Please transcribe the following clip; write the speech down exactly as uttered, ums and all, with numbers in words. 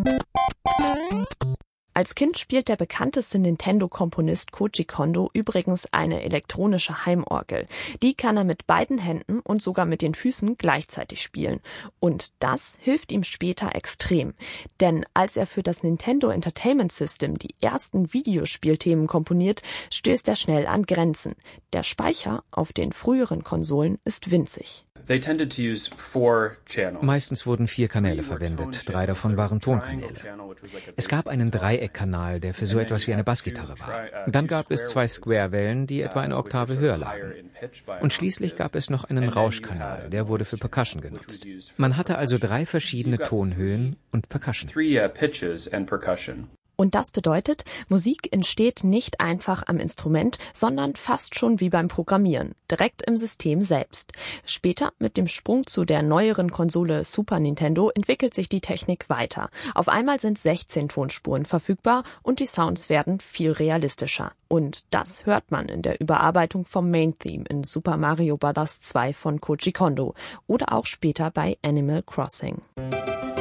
Als Kind spielt der bekannteste Nintendo-Komponist Koji Kondo übrigens eine elektronische Heimorgel. Die kann er mit beiden Händen und sogar mit den Füßen gleichzeitig spielen. Und das hilft ihm später extrem. Denn als er für das Nintendo Entertainment System die ersten Videospielthemen komponiert, stößt er schnell an Grenzen. Der Speicher auf den früheren Konsolen ist winzig. Meistens wurden vier Kanäle verwendet, drei davon waren Tonkanäle. Es gab einen Dreieckkanal, der für so etwas wie eine Bassgitarre war. Dann gab es zwei Square-Wellen, die etwa eine Oktave höher lagen. Und schließlich gab es noch einen Rauschkanal, der wurde für Percussion genutzt. Man hatte also drei verschiedene Tonhöhen und Percussion. Und das bedeutet, Musik entsteht nicht einfach am Instrument, sondern fast schon wie beim Programmieren, direkt im System selbst. Später, mit dem Sprung zu der neueren Konsole Super Nintendo, entwickelt sich die Technik weiter. Auf einmal sind sechzehn Tonspuren verfügbar und die Sounds werden viel realistischer. Und das hört man in der Überarbeitung vom Main Theme in Super Mario Bros. zwei von Koji Kondo oder auch später bei Animal Crossing.